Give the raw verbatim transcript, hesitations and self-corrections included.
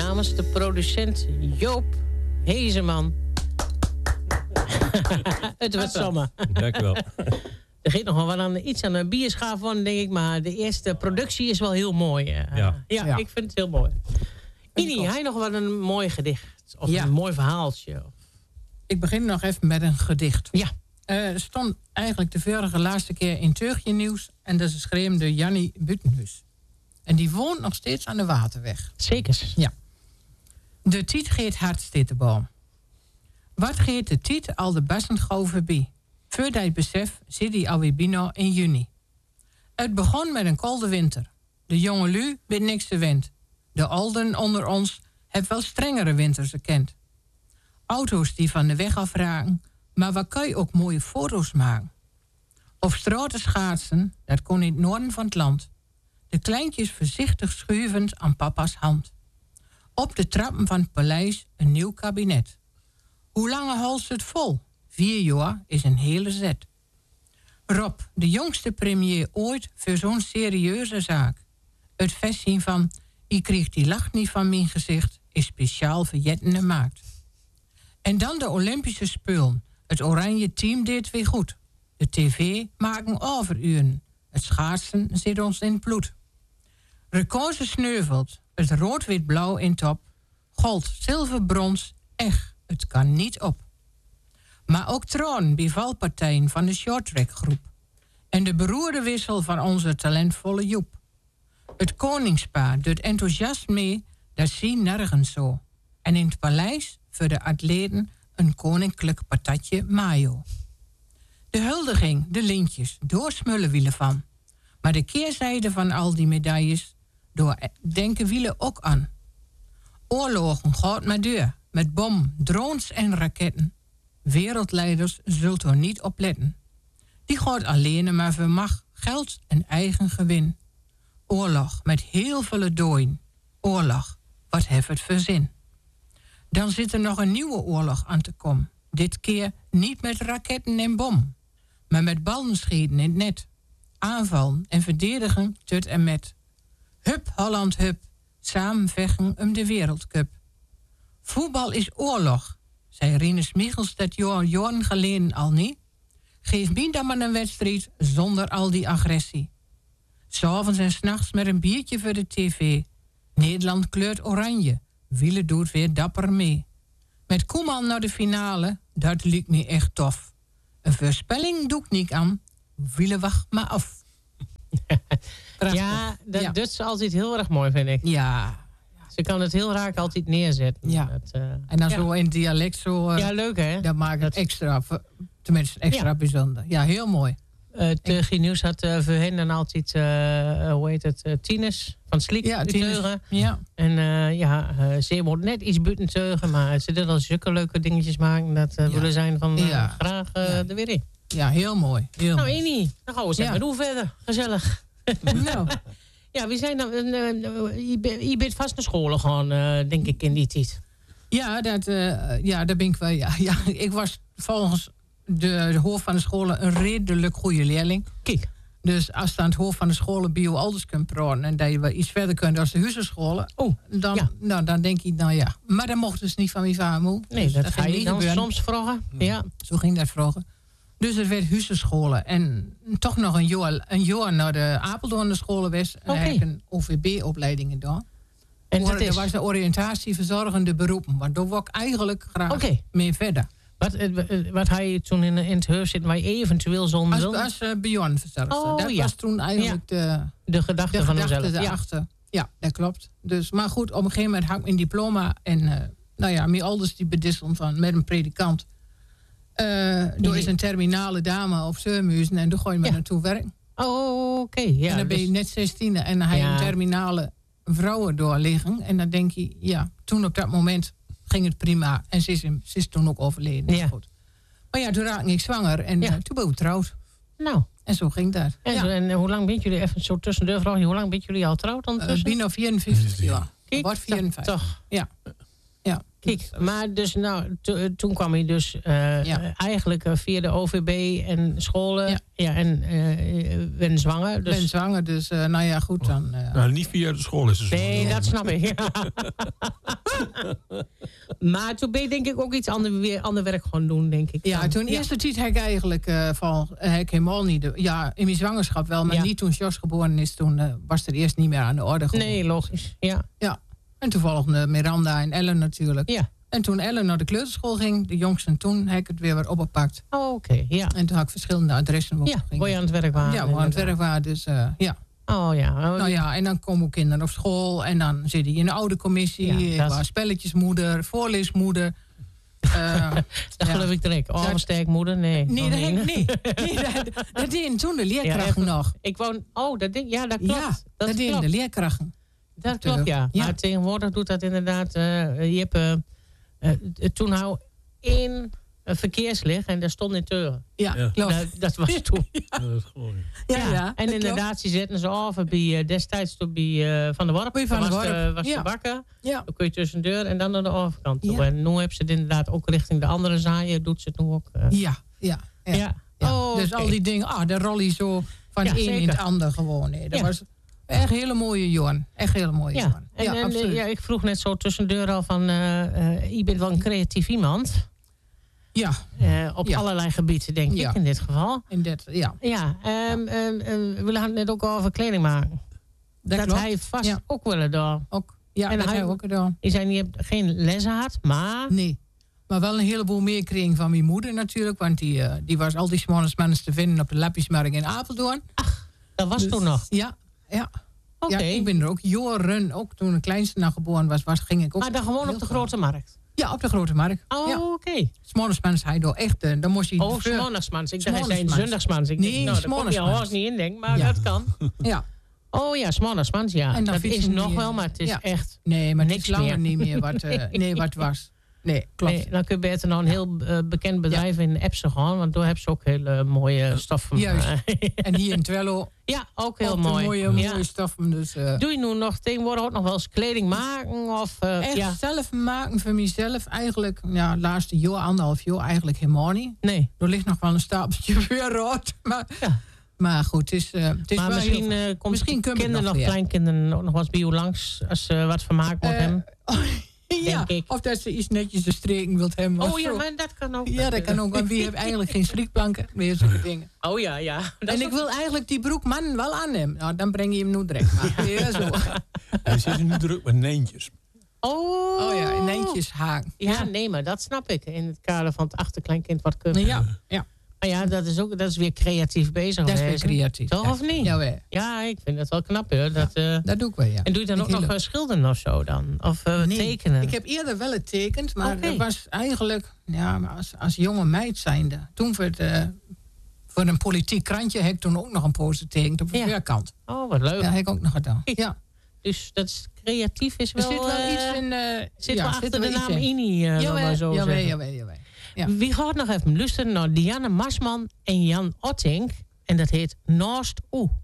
namens de producent Joop Hezeman. Het wordt zomer. Dank u wel. Er gaat nog wel wat aan, iets aan de bierschaaf van, denk ik. Maar de eerste productie is wel heel mooi. Uh, Ja. ja, Ja. ik vind het heel mooi. Ini, hij nog wel een mooi gedicht? Of Ja. een mooi verhaaltje? Ik begin nog even met een gedicht. Ja. Uh, er stond eigenlijk de vorige laatste keer in Teugje Nieuws. En dat is geschreven door Jannie Butenhuis. En die woont nog steeds aan de Waterweg. Zeker. Ja. De tiet geet hard, steekt de boom. Wat geet de tiet al de bassen gauw voorbij? Voordat hij het besef zit hij alweer bijna in juni. Het begon met een koude winter. De jonge lui weet niks te wend. De ouden onder ons hebben wel strengere winters gekend. Auto's die van de weg afraken, maar waar kan je ook mooie foto's maken? Op straten schaatsen, dat kon in het noorden van het land. De kleintjes voorzichtig schuivend aan papa's hand. Op de trappen van het paleis een nieuw kabinet. Hoe lang houdt het vol? Vier jaar is een hele zet. Rob, de jongste premier ooit voor zo'n serieuze zaak. Het vestzien van, ik kreeg die lach niet van mijn gezicht, is speciaal voor Jetten gemaakt. En dan de Olympische Spelen. Het oranje team deed weer goed. De tv maken overuren. Het schaatsen zit ons in het bloed. Records sneuvelt. Het rood-wit-blauw in top. Gold, zilver, brons. Echt, het kan niet op. Maar ook troon bij valpartijen van de shorttrackgroep. En de beroerde wissel van onze talentvolle Joep. Het koningspaar doet enthousiast mee, dat zie nergens zo. En in het paleis voor de atleten een koninklijk patatje mayo. De huldiging, de lintjes, door smullenwielen van. Maar de keerzijde van al die medailles, door denken wielen ook aan. Oorlogen gaat maar deur, met bom, drones en raketten. Wereldleiders zult er niet op letten. Die gaat alleen maar voor macht, geld en eigen gewin. Oorlog met heel veel dooien. Oorlog, wat heeft het voor zin? Dan zit er nog een nieuwe oorlog aan te komen. Dit keer niet met raketten en bom, maar met ballenschieten in het net. Aanvallen en verdedigen tot en met. Hup, Holland, hup, samen vechten om de wereldcup. Voetbal is oorlog, zei Rinus Michels dat jaren geleden al niet. Geef me dan maar een wedstrijd zonder al die agressie. 's Avonds en 's nachts met een biertje voor de tv. Nederland kleurt oranje. Wielen doet weer dapper mee. Met Koeman naar de finale, dat liep me echt tof. Een voorspelling doe ik niet aan. Wielen wacht maar af. Ja, dat ja. doet ze altijd heel erg mooi, vind ik. Ja. Ze kan het heel raak altijd neerzetten. Ja. Dat, uh, En dan ja. zo in dialect zo. Uh, Ja, leuk hè? Dat maakt het Dat- extra, tenminste extra Ja. bijzonder. Ja, heel mooi. Uh, Teugje Nieuws had uh, voor hen dan altijd, uh, hoe heet het, uh, Tines van Sliek. Ja, de Tines. teugen. Ja. En uh, ja, uh, ze wordt net iets buiten teugen, maar ze doen al zulke leuke dingetjes maken. Dat uh, Ja. willen zijn van uh, Ja. graag uh, Ja. er weer in. Ja, heel mooi. Heel Nou, mooi. Eni, dan gaan we zeggen, Ja. doe verder. Gezellig. Nou, Ja, we zijn dan, uh, uh, je, bent, je bent vast naar school gewoon, uh, denk ik, in die tijd. ja, dat, uh, ja, daar ben ik wel. Ja, ja, ik was volgens de, de hoofd van de scholen een redelijk goede leerling. Kijk. Dus als je aan het hoofd van de scholen bio alders kunt praten en dat je wel iets verder kunt als de huisenscholen, Oh, dan, ja. nou, dan denk ik, nou ja. Maar dat mocht dus niet van mijn vader. Nee, Dus dat ging ga je niet dan gebeuren. soms vragen. Ja. Zo ging dat vroeger. Dus het werd huisenscholen. En toch nog een jaar, een jaar naar de Apeldoorn scholen was. En Oké. heb ik een O V B-opleiding gedaan. En Or- dat is... Dat was de oriëntatie verzorgende beroepen. Maar daar wou ik eigenlijk graag Oké. mee verder. Wat, eh, wat had je toen in, in het huis zitten waar je eventueel zonder Als, wil? als uh, Beyond verzorgster. Oh, dat ja. was toen eigenlijk de, De gedachte de van gedachte mezelf. Ja. erachter. Ja, dat klopt. Dus, maar goed, op een gegeven moment had ik mijn diploma. En uh, nou ja, mijn ouders die bedisselen van met een predikant. Uh, door is een terminale dame op Zeurmuizen. En daar gooi je me Ja. naartoe werken. Oh, oké. Ja, en dan ben je dus- net zestien en dan ga je Ja. een terminale vrouwen doorliggen. En dan denk je, ja, toen op dat moment ging het prima. En ze is, ze is toen ook overleden. Ja. Is goed. Maar ja, toen raakte ik zwanger en Ja. uh, toen ben ik getrouwd. Nou, En zo ging dat. en, ja. zo- en hoe lang bent jullie, even zo tussendoor vraag je, hoe lang bent jullie al getrouwd Uh, ondertussen? bijna vierenvijftig jaar. Kijk, Wordt vierenvijftig. Toch. Ja. Ja. Kijk, Dus, maar dus nou, to, toen kwam hij dus uh, Ja. eigenlijk uh, via de O V B en scholen. Ja. Ja, en uh, ben zwanger. Ik Dus... ben zwanger, dus uh, nou ja, goed dan. Uh... Nou, niet via de school is het zo. Nee, dat snap ik. Ja. Maar toen ben je denk ik ook iets ander, weer ander werk gewoon doen, denk ik. Ja, toen ja. eerste tijd heb ik eigenlijk uh, van, heb ik helemaal niet... De, ja, in mijn zwangerschap wel, maar Ja. niet toen Jos geboren is. Toen uh, was er eerst niet meer aan de orde gewoon. Nee, logisch. Ja. Ja, en toen volgde Miranda en Ellen natuurlijk. Ja. En toen Ellen naar de kleuterschool ging, de jongste, toen heb ik het weer wat opgepakt. Oh, oké. Okay. Ja. En toen had ik verschillende adressen. Waar Ja, waar je aan het werk waren. Ja, waar aan het werk waren, dus uh, ja. Oh ja. Oh, nou ja, en dan komen ook kinderen op school. En dan zit hij in de oudercommissie. Ja, ik was spelletjesmoeder, voorleesmoeder. Uh, dat ja. geloof ik direct. Oh, sterkmoeder? Nee. Nee, dat, nee. nee, nee, dat, dat deden toen de leerkrachten ja, nog. Ik woon... Oh, dat ding, ja, dat klopt. Ja, dat, dat deden klopt. de leerkrachten. Dat klopt, ja. ja. Maar tegenwoordig doet dat inderdaad... Uh, je hebt uh, uh, toen nou één uh, verkeerslicht en daar stond in Teuren. Ja, ja. klopt. Dat, dat was toen. Ja, dat is gewoon. Ja, ja, ja, en inderdaad, ze zetten ze over bij, uh, destijds toen bij uh, Van der Worp. Bij Van der was Worp. de, was Ja. de bakker. Ja. Dan kun je tussen de deur en dan naar de overkant toe. Ja. En nu hebben ze het inderdaad ook richting de andere zaaien. Doet ze het nu ook. Uh, Ja, ja. ja. ja. ja. Oh, dus okay. al die dingen, ah, de rollie zo van Ja, het een in zeker. het ander gewoon. Nee, dat Ja. was echt een hele mooie jongen. Echt een hele mooie Ja, jongen. en, Ja, en, absoluut. ja, ik vroeg net zo tussen de deur al van... Uh, uh, je bent wel een creatief iemand. Ja, Uh, op Ja. allerlei gebieden, denk Ja. ik in dit geval. in dit, ja. Ja, um, um, um, we hadden het net ook over kleding maken. Dat, Dat, klopt. hij vast Ja. ook willen door. Ook, ja, En dat hij- heb ik ook gedaan. Je zei, je hebt geen lessen gehad, maar... Nee. Maar wel een heleboel meer kreeg van mijn moeder natuurlijk. Want die, uh, die was al die s'morgens te vinden op de Lappiesmarkt in Apeldoorn. Dat was Dus- toen nog. Ja, ja. Oké. Ja, ik ben er ook jaren, ook toen de kleinste nog geboren was, was ging ik ook... Maar dan gewoon heel op de graag. grote markt. Ja, op de Grote Markt. Oh, Ja. oké. Okay. S'morgens hij door echt, uh, dan moest hij... Oh, voor- zondagsmans. Ik dacht, hij zei S'morgensmans. zondagsmans. Ik Nee, denk, nou, daar kom je s'morgensmans. alvast niet in, denk maar Ja. dat kan. Ja. Oh ja, zondagsmans, ja. En dan Dat fietsen is nog die, wel, maar het is ja. echt... Nee, maar Niks niks langer meer. niet meer wat, uh, nee, wat was. Nee, klopt. Nee, dan kun je beter naar een heel uh, bekend bedrijf in Epsen gaan, want daar hebben ze ook hele mooie stoffen. Juist. En hier in Twello Ja, ook heel ook de mooi. mooie, Ja. mooie stoffen. Dus, uh, Doe je nu nog tegenwoordig ook nog wel eens kleding maken? Of, uh, echt ja. zelf maken voor mezelf eigenlijk, ja, laatste jaar, anderhalf jaar eigenlijk helemaal niet. Nee. Er ligt nog wel een stapeltje weer rood. Maar, Ja. maar goed, het is, uh, het is Maar wel misschien heel... uh, komt misschien kunnen we kinderen nog nog, weer. kleinkinderen ook nog wel eens bij jou langs als ze wat vermaakt wordt Eh, hebben. ja, denk ik. of dat ze iets netjes de streken wilt hebben. of Oh ja, zo. maar dat kan ook. Ja, dat kan ook. Want wie heeft eigenlijk geen strikplanken? Meer zulke dingen. Oh ja, ja. Dat En is ik ook- wil eigenlijk die broek man wel aannemen. Nou, dan breng je hem nu direct. Maar, ja, zo. Hij zit nu druk met neentjes. Oh. Oh ja, in eentjes haken. Ja, nee, maar dat snap ik. In het kader van het achterkleinkind wat kunnen. Ja, ja, Maar ja, dat is, ook, dat is weer creatief bezig. dat is weer geweest. creatief. Toch, ja. of niet? Jawel, Ja, ik vind het wel knap hoor. Dat, uh, dat doe ik wel, ja. en doe je dan Ik ook nog heel- uh, schilderen of zo dan? Of uh, Nee, tekenen? Ik heb eerder wel getekend, maar Oké. dat was eigenlijk ja, maar als, als jonge meid zijnde. Toen voor, het, uh, voor een politiek krantje heb ik toen ook nog een post getekend op de Ja. voorkant. Oh, wat leuk. Ja, heb ik ook nog gedaan. Kijk, Ja. Dus dat is creatief is Er wel... zit wel uh, iets in... uh, zit ja, wel achter er de wel naam iets in. Ini, uh, zal maar zo jawel, zeggen. jawel, jawel. Ja. Wie gaat nog even luisteren naar Dianne Masman en Jan Ottink. En dat heet Naast Oe.